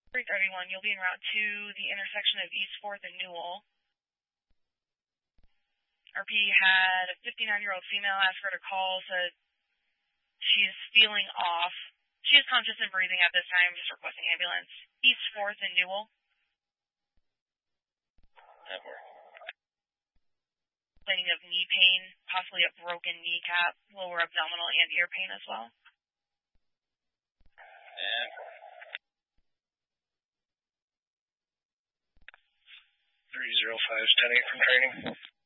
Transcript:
331, you'll be en route to the intersection of East 4th and Newell. RP had a 59-year-old female ask her to call, said she's feeling off. She is conscious and breathing at this time, just requesting ambulance. East 4th and Newell. Complaining of knee pain, possibly a broken kneecap, lower abdominal and ear pain as well. Yeah. 305 is 10-8 from training.